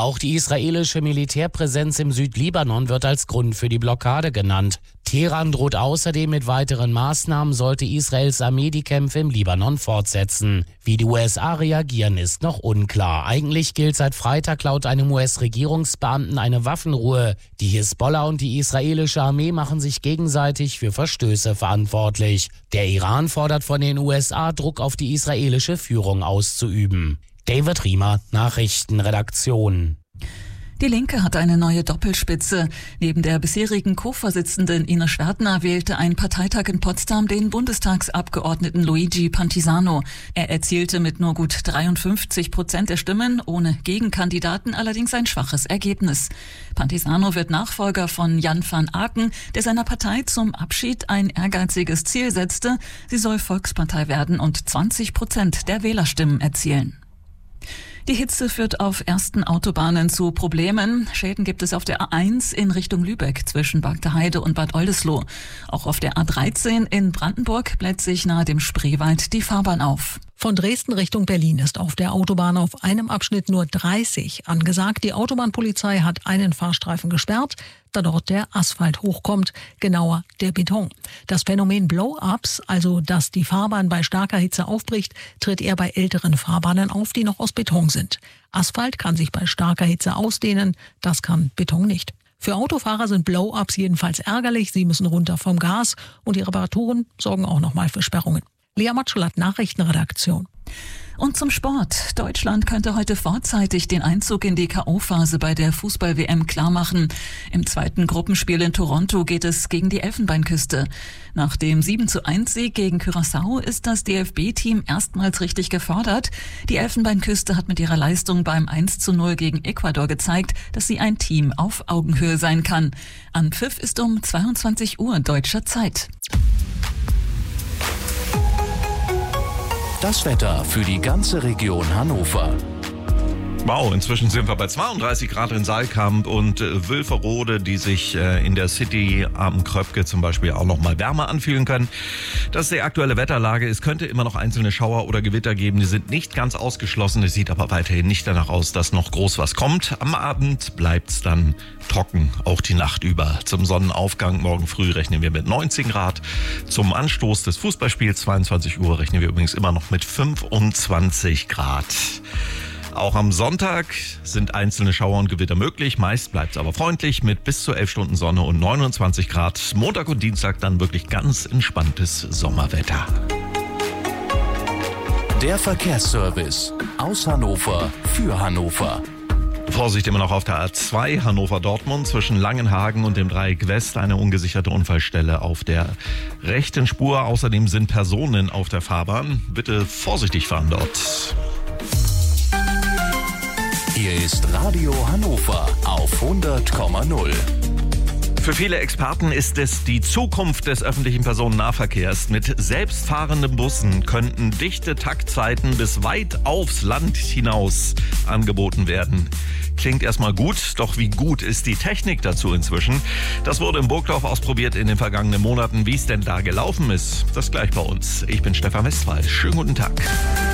Auch die israelische Militärpräsenz im Südlibanon wird als Grund für die Blockade genannt. Teheran droht außerdem mit weiteren Maßnahmen, sollte Israels Armee die Kämpfe im Libanon fortsetzen. Wie die USA reagieren, ist noch unklar. Eigentlich gilt seit Freitag laut einem US-Regierungsbeamten eine Waffenruhe. Die Hisbollah und die israelische Armee machen sich gegenseitig für Verstöße verantwortlich. Der Iran fordert von den USA, Druck auf die israelische Führung auszuüben. David Riemer, Nachrichtenredaktion. Die Linke hat eine neue Doppelspitze. Neben der bisherigen Co-Vorsitzenden Ines Schwertner wählte ein Parteitag in Potsdam den Bundestagsabgeordneten Luigi Pantisano. Er erzielte mit nur gut 53% der Stimmen, ohne Gegenkandidaten allerdings ein schwaches Ergebnis. Pantisano wird Nachfolger von Jan van Aken, der seiner Partei zum Abschied ein ehrgeiziges Ziel setzte. Sie soll Volkspartei werden und 20% der Wählerstimmen erzielen. Die Hitze führt auf ersten Autobahnen zu Problemen. Schäden gibt es auf der A1 in Richtung Lübeck zwischen Bagdeheide und Bad Oldesloe. Auch auf der A13 in Brandenburg bläht sich nahe dem Spreewald die Fahrbahn auf. Von Dresden Richtung Berlin ist auf der Autobahn auf einem Abschnitt nur 30 angesagt. Die Autobahnpolizei hat einen Fahrstreifen gesperrt, da dort der Asphalt hochkommt, genauer der Beton. Das Phänomen Blow-ups, also dass die Fahrbahn bei starker Hitze aufbricht, tritt eher bei älteren Fahrbahnen auf, die noch aus Beton sind. Asphalt kann sich bei starker Hitze ausdehnen, das kann Beton nicht. Für Autofahrer sind Blow-ups jedenfalls ärgerlich, sie müssen runter vom Gas und die Reparaturen sorgen auch nochmal für Sperrungen. Lea Matschulat, Nachrichtenredaktion. Und zum Sport. Deutschland könnte heute vorzeitig den Einzug in die K.O.-Phase bei der Fußball-WM klarmachen. Im zweiten Gruppenspiel in Toronto geht es gegen die Elfenbeinküste. Nach dem 7:1-Sieg gegen Curaçao ist das DFB-Team erstmals richtig gefordert. Die Elfenbeinküste hat mit ihrer Leistung beim 1:0 gegen Ecuador gezeigt, dass sie ein Team auf Augenhöhe sein kann. Anpfiff ist um 22 Uhr deutscher Zeit. Das Wetter für die ganze Region Hannover. Wow, inzwischen sind wir bei 32 Grad in Salkamp und Wülferode, die sich in der City am Kröpke zum Beispiel auch noch mal wärmer anfühlen können. Das ist die aktuelle Wetterlage. Es könnte immer noch einzelne Schauer oder Gewitter geben. Die sind nicht ganz ausgeschlossen. Es sieht aber weiterhin nicht danach aus, dass noch groß was kommt. Am Abend bleibt's dann trocken, auch die Nacht über. Zum Sonnenaufgang morgen früh rechnen wir mit 19 Grad. Zum Anstoß des Fußballspiels 22 Uhr rechnen wir übrigens immer noch mit 25 Grad. Auch am Sonntag sind einzelne Schauer und Gewitter möglich. Meist bleibt es aber freundlich mit bis zu 11 Stunden Sonne und 29 Grad. Montag und Dienstag dann wirklich ganz entspanntes Sommerwetter. Der Verkehrsservice aus Hannover für Hannover. Vorsicht immer noch auf der A2 Hannover-Dortmund zwischen Langenhagen und dem Dreieck West. Eine ungesicherte Unfallstelle auf der rechten Spur. Außerdem sind Personen auf der Fahrbahn. Bitte vorsichtig fahren dort. Hier ist Radio Hannover auf 100,0. Für viele Experten ist es die Zukunft des öffentlichen Personennahverkehrs. Mit selbstfahrenden Bussen könnten dichte Taktzeiten bis weit aufs Land hinaus angeboten werden. Klingt erstmal gut, doch wie gut ist die Technik dazu inzwischen? Das wurde in Burgdorf ausprobiert in den vergangenen Monaten. Wie es denn da gelaufen ist, das gleich bei uns. Ich bin Stefan Westphal. Schönen guten Tag.